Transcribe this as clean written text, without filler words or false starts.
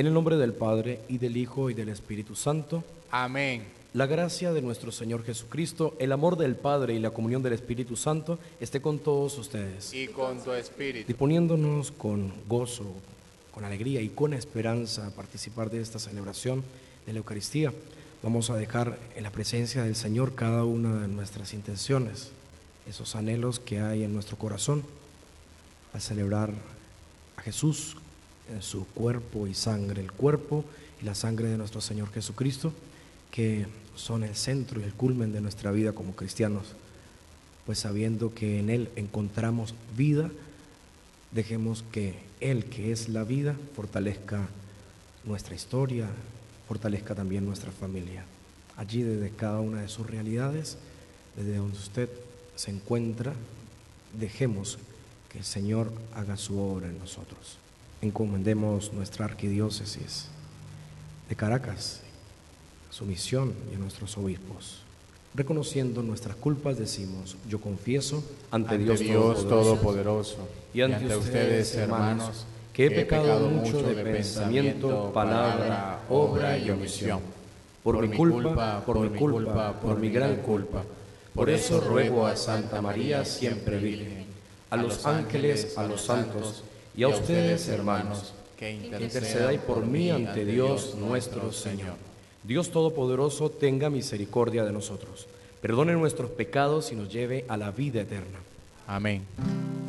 En el nombre del Padre, y del Hijo, y del Espíritu Santo. Amén. La gracia de nuestro Señor Jesucristo, el amor del Padre y la comunión del Espíritu Santo esté con todos ustedes. Y con tu espíritu. Disponiéndonos con gozo, con alegría y con esperanza a participar de esta celebración de la Eucaristía, vamos a dejar en la presencia del Señor cada una de nuestras intenciones, esos anhelos que hay en nuestro corazón, a celebrar a Jesús en su cuerpo y sangre, el cuerpo y la sangre de nuestro Señor Jesucristo, que son el centro y el culmen de nuestra vida como cristianos, pues sabiendo que en Él encontramos vida, dejemos que Él, que es la vida, fortalezca nuestra historia, fortalezca también nuestra familia. Allí, desde cada una de sus realidades, desde donde usted se encuentra, dejemos que el Señor haga su obra en nosotros. Encomendemos nuestra arquidiócesis de Caracas, su misión y a nuestros obispos. Reconociendo nuestras culpas, decimos: yo confieso ante Dios Todopoderoso y ante ustedes, hermanos, que he pecado mucho de pensamiento, palabra, obra y omisión. Por mi culpa, por mi gran culpa. Por eso ruego a Santa María, siempre Virgen, a los ángeles, a los santos y a ustedes, hermanos, que intercedáis por mí ante Dios nuestro Señor. Dios Todopoderoso tenga misericordia de nosotros, perdone nuestros pecados y nos lleve a la vida eterna. Amén.